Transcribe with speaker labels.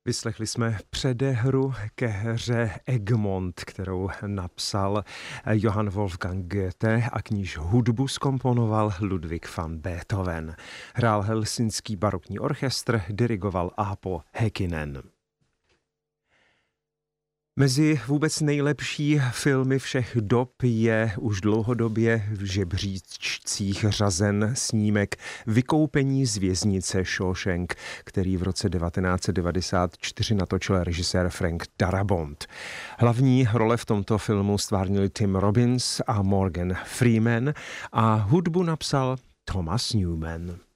Speaker 1: Vyslechli jsme předehru ke hře Egmont, kterou napsal Johann Wolfgang Goethe a k níž hudbu zkomponoval Ludwig van Beethoven. Hrál Helsinský barokní orchestr, dirigoval Aapo Häkkinen. Mezi vůbec nejlepší filmy všech dob je už dlouhodobě v žebříčcích řazen snímek Vykoupení z věznice Shawshank, který v roce 1994 natočil režisér Frank Darabont. Hlavní role v tomto filmu stvárnili Tim Robbins a Morgan Freeman a hudbu napsal Thomas Newman.